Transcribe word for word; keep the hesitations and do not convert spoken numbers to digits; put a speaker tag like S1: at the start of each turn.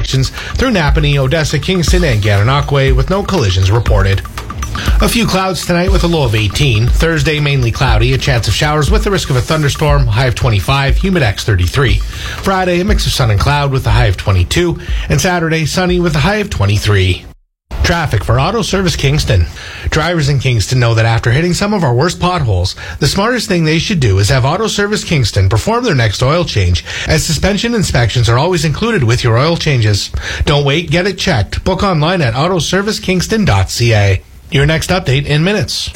S1: inspections through Napanee, Odessa, Kingston, and Gananoque with no collisions reported. A few clouds tonight with a low of eighteen. Thursday, mainly cloudy, a chance of showers with the risk of a thunderstorm, high of twenty-five, humidex thirty-three. Friday, a mix of sun and cloud with a high of twenty-two. And Saturday, sunny with a high of twenty-three. Traffic for Auto Service Kingston. Drivers in Kingston know that after hitting some of our worst potholes, the smartest thing they should do is have Auto Service Kingston perform their next oil change, as suspension inspections are always included with your oil changes. Don't wait, get it checked. Book online at auto service kingston dot c a. Your next update in minutes.